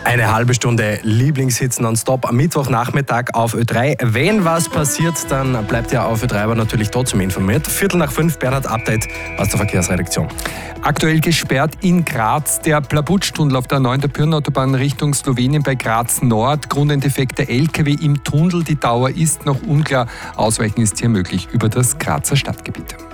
Eine halbe Stunde Lieblingshits nonstop am Mittwochnachmittag auf Ö3. Wenn was passiert, dann bleibt ihr auf Ö3 aber natürlich trotzdem informiert. 4:45, Bernhard, Update aus der Verkehrsredaktion. Aktuell gesperrt in Graz der Plabutsch-Tunnel auf der 9. Pirnautobahn Richtung Slowenien bei Graz Nord. Grundendefekt der LKW im Tunnel. Die Dauer ist noch unklar. Ausweichen ist hier möglich über das Grazer Stadtgebiet.